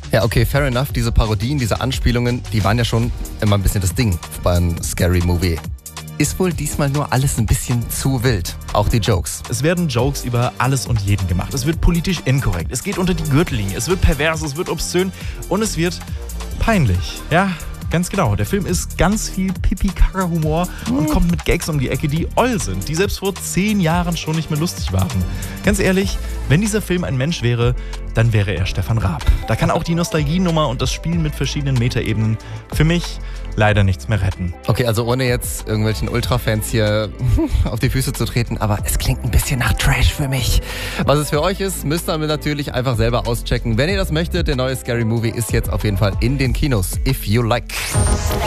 Ja, okay, fair enough. Diese Parodien, diese Anspielungen, die waren ja schon immer ein bisschen das Ding beim Scary Movie. Ist wohl diesmal nur alles ein bisschen zu wild. Auch die Jokes. Es werden Jokes über alles und jeden gemacht. Es wird politisch inkorrekt. Es geht unter die Gürtellinie. Es wird pervers, es wird obszön und es wird peinlich. Ja, ganz genau. Der Film ist ganz viel Pipi-Kaka-Humor und kommt mit Gags um die Ecke, die oll sind, die selbst vor 10 Jahren schon nicht mehr lustig waren. Ganz ehrlich, wenn dieser Film ein Mensch wäre, dann wäre er Stefan Raab. Da kann auch die Nostalgienummer und das Spielen mit verschiedenen Metaebenen für mich leider nichts mehr retten. Okay, also ohne jetzt irgendwelchen Ultra-Fans hier auf die Füße zu treten, aber es klingt ein bisschen nach Trash für mich. Was es für euch ist, müsst ihr natürlich einfach selber auschecken. Wenn ihr das möchtet, der neue Scary Movie ist jetzt auf jeden Fall in den Kinos. If you like.